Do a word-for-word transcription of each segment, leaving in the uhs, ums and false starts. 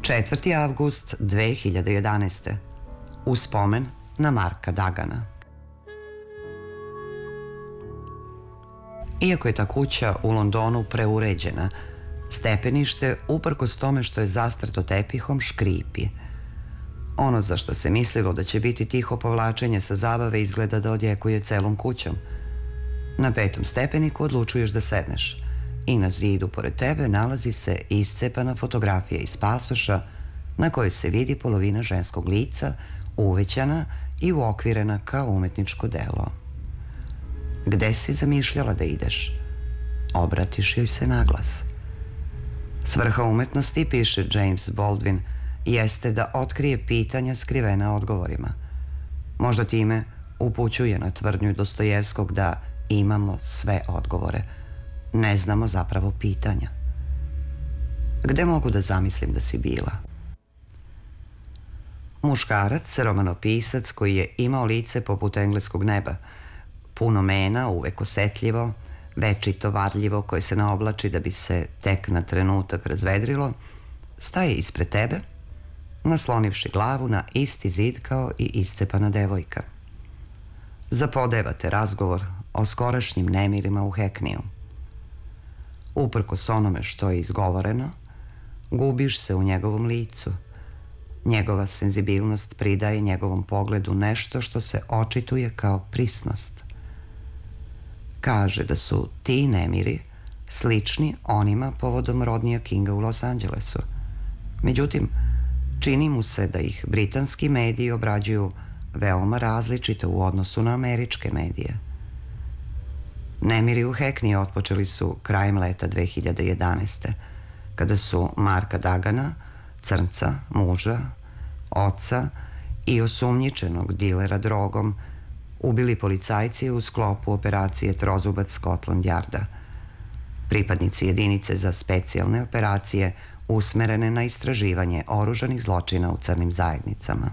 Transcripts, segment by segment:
četvrti avgust dve hiljade jedanaeste. U spomen na Marka Dagana. Iako je ta kuća u Londonu preuređena, stepenište, uprkos tome što je zastrto tepihom, škripi. Ono za što se mislilo da će biti tiho povlačenje sa zabave izgleda da odjekuje celom kućom. Na petom stepeniku odlučuješ da sedneš i na zidu pored tebe nalazi se iscepana fotografija iz pasoša na kojoj se vidi polovina ženskog lica, uvećana i uokvirena kao umetničko delo. Gde si zamišljala da ideš? Obratiš joj se naglas. Svrha umetnosti, piše James Baldwin, jeste da otkrije pitanja skrivena odgovorima. Možda time upućuje na tvrdnju Dostojevskog da imamo sve odgovore. Ne znamo zapravo pitanja. Gde mogu da zamislim da si bila? Muškarac, romanopisac koji je imao lice poput engleskog neba, puno mena, uvek osetljivo, večito varljivo koje se naoblači da bi se tek na trenutak razvedrilo, staje ispred tebe, naslonivši glavu na isti zid kao i iscepana devojka. Zapodevate razgovor o skorašnjim nemirima u Hackneyu. Uprkos onome što je izgovoreno, gubiš se u njegovom licu. Njegova senzibilnost pridaje njegovom pogledu nešto što se očituje kao prisnost. Kaže da su ti nemiri slični onima povodom Rodneya Kinga u Los Angelesu. Međutim, čini mu se da ih britanski mediji obrađuju veoma različito u odnosu na američke medije. Nemiri u Hackney otpočeli su krajem leta dve hiljade jedanaeste. kada su Marka Dagana, crnca, muža, oca i osumnjičenog dilera drogom ubili policajci u sklopu operacije Trozubac Scotland Yarda. Pripadnici jedinice za specijalne operacije usmerene na istraživanje oružanih zločina u crnim zajednicama.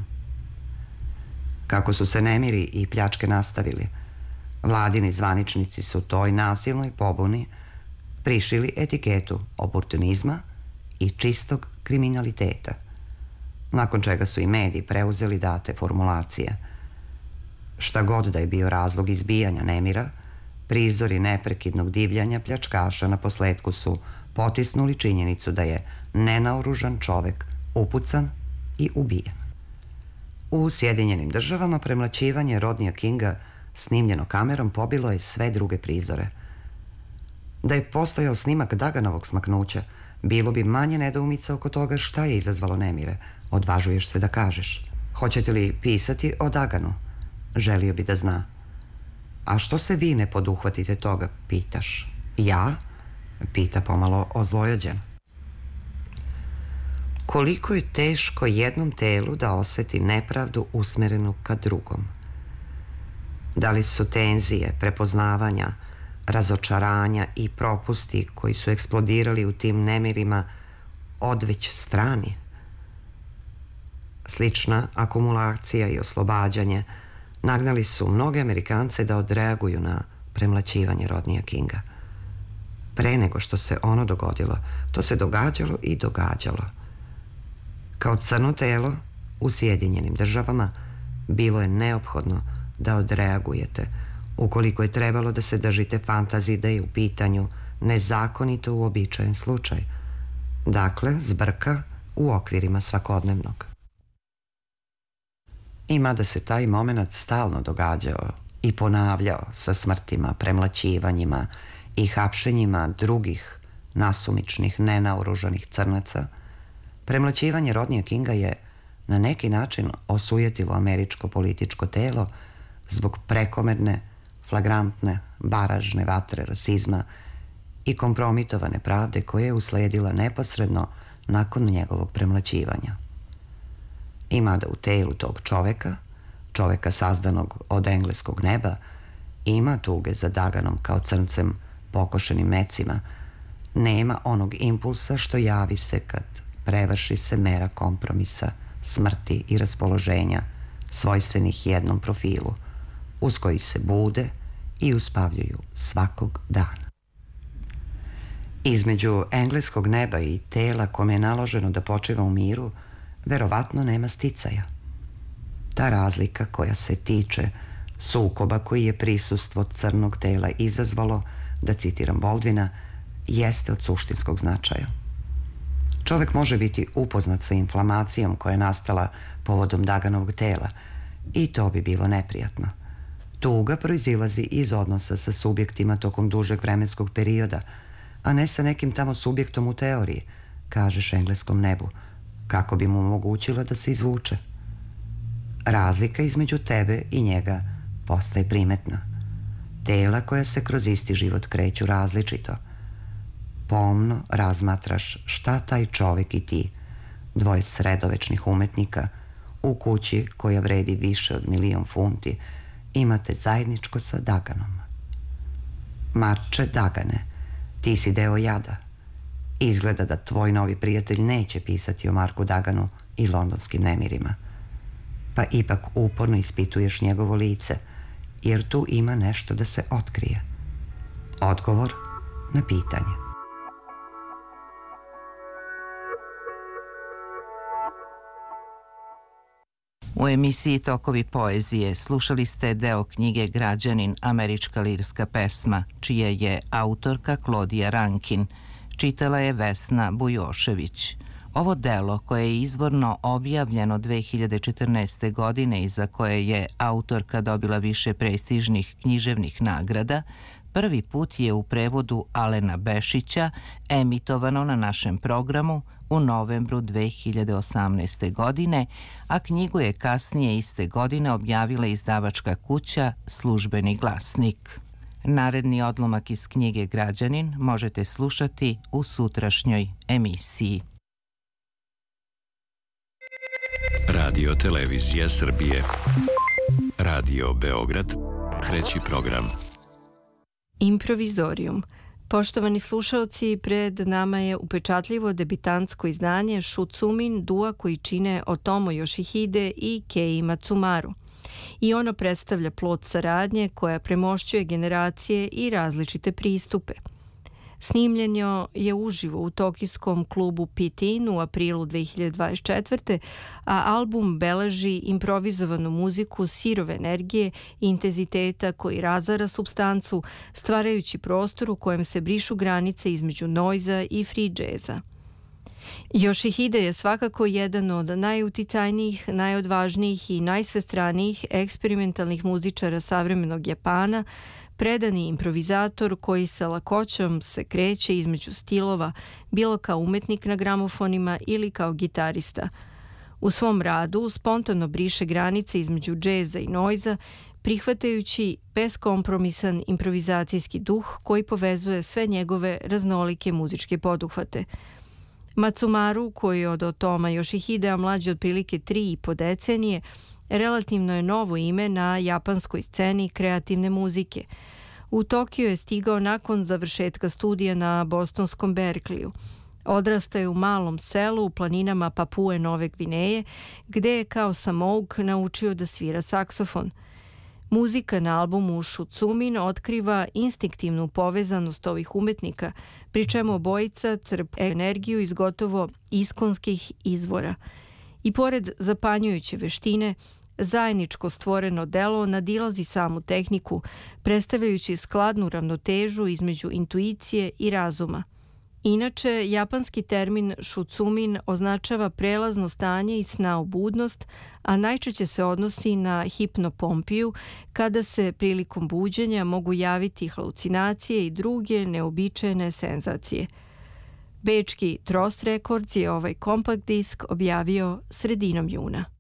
Kako su se nemiri i pljačke nastavili, vladini zvaničnici su toj nasilnoj pobuni prišili etiketu oportunizma i čistog kriminaliteta, nakon čega su i mediji preuzeli date formulacije. Šta god da je bio razlog izbijanja nemira, prizori neprekidnog divljanja pljačkaša na posledku su potisnuli činjenicu da je nenaoružan čovek upucan i ubijen. U Sjedinjenim državama premlaćivanje Rodneya Kinga snimljeno kamerom pobilo je sve druge prizore. Da je postojao snimak Daganovog smaknuća, bilo bi manje nedoumica oko toga šta je izazvalo nemire. Odvažuješ se da kažeš. Hoćete li pisati o Daganu? Želio bi da zna. A što se vi ne poduhvatite toga, pitaš. Ja? Pita pomalo ozlojeđen. Koliko je teško jednom telu da oseti nepravdu usmerenu ka drugom? Da li su tenzije, prepoznavanja, razočaranja i propusti koji su eksplodirali u tim nemirima odveć strani? Slična akumulacija i oslobađanje nagnali su mnoge Amerikance da odreaguju na premlaćivanje Rodneya Kinga. Pre nego što se ono dogodilo, to se događalo i događalo. Kao crno telo u Sjedinjenim državama bilo je neophodno da odreagujete ukoliko je trebalo da se držite fantaziji da je u pitanju nezakonito uobičajen slučaj. Dakle, zbrka u okvirima svakodnevnog. I mada se taj moment stalno događao i ponavljao sa smrtima, premlaćivanjima i hapšenjima drugih nasumičnih, nenaoružanih crnaca, premlaćivanje Rodneya Kinga je na neki način osujetilo američko političko telo zbog prekomerne, flagrantne, baražne vatre rasizma i kompromitovane pravde koja je usledila neposredno nakon njegovog premlaćivanja. I mada u telu tog čoveka, čoveka sazdanog od engleskog neba, ima tuge za Daganom kao crncem pokošenim mecima, nema onog impulsa što javi se kad prevrši se mera kompromisa, smrti i raspoloženja svojstvenih jednom profilu, uz koji se bude i uspavljuju svakog dana. Između engleskog neba i tela kome je naloženo da počiva u miru, verovatno nema sticaja. Ta razlika koja se tiče sukoba koji je prisustvo crnog tela izazvalo, da citiram Baldwina, jeste od suštinskog značaja. Čovek može biti upoznat sa inflamacijom koja je nastala povodom Daganovog tela i to bi bilo neprijatno. Tuga proizilazi iz odnosa sa subjektima tokom dužeg vremenskog perioda, a ne sa nekim tamo subjektom u teoriji, kažeš engleskom nebu, kako bi mu omogućilo da se izvuče. Razlika između tebe i njega postaje primetna. Tela koja se kroz isti život kreću različito. Pomno razmatraš šta taj čovek i ti, dvoje sredovečnih umetnika, u kući koja vredi više od milion funti, imate zajedničko sa Daganom. Marče Dagane, ti si deo jada. Izgleda da tvoj novi prijatelj neće pisati o Marku Daganu i londonskim nemirima. Pa ipak uporno ispituješ njegovo lice, jer tu ima nešto da se otkrije. Odgovor na pitanje. U emisiji Tokovi poezije slušali ste deo knjige Građanin, američka lirska pesma, čija je autorka Klodija Rankin. Čitala je Vesna Bujošević. Ovo delo, koje je izvorno objavljeno dve hiljade četrnaeste. godine i za koje je autorka dobila više prestižnih književnih nagrada, prvi put je u prevodu Alena Bešića emitovano na našem programu u novembru dve hiljade osamnaeste. godine, a knjigu je kasnije iste godine objavila izdavačka kuća Službeni glasnik. Naredni odlomak iz knjige Građanin možete slušati u sutrašnjoj emisiji. Radio Televizija Srbije. Radio Beograd. Treći program. Improvizorijum. Poštovani slušaoci, pred nama je upečatljivo debitantsko izdanje Shutsumi dua koji čine Otomo Yoshihide i Kei Matsumaru. I ono predstavlja plod saradnje koja premošćuje generacije i različite pristupe. Snimljenje je uživo u tokijskom klubu Pitin u aprilu dve hiljade dvadeset četvrte. a album beleži improvizovanu muziku sirove energije i intenziteta koji razara supstancu, stvarajući prostor u kojem se brišu granice između noiza i free jazza. Yoshihide je svakako jedan od najuticajnijih, najodvažnijih i najsvestranijih eksperimentalnih muzičara savremenog Japana, predani improvizator koji sa lakoćom se kreće između stilova, bilo kao umetnik na gramofonima ili kao gitarista. U svom radu spontano briše granice između džeza i noiza, prihvatajući beskompromisan improvizacijski duh koji povezuje sve njegove raznolike muzičke poduhvate. Matsumaru, koji je od Otoma Yoshihidea mlađi otprilike tri i po decenije, relativno je novo ime na japanskoj sceni kreativne muzike. U Tokiju je stigao nakon završetka studija na bostonskom Berkeleyu. Odrastao je u malom selu u planinama Papue Nove Gvineje, gde je kao samouk naučio da svira saksofon. Muzika na albumu Shutsumin otkriva instinktivnu povezanost ovih umetnika, pri čemu obojica crpe energiju iz gotovo iskonskih izvora. I pored zapanjujuće veštine, zajedničko stvoreno delo nadilazi samu tehniku, predstavljajući skladnu ravnotežu između intuicije i razuma. Inače, japanski termin Shutsumin označava prelazno stanje iz sna u budnost, a najčešće se odnosi na hipnopompiju, kada se prilikom buđenja mogu javiti halucinacije i druge neobičajene senzacije. Bečki Trost Records je ovaj kompakt disk objavio sredinom juna.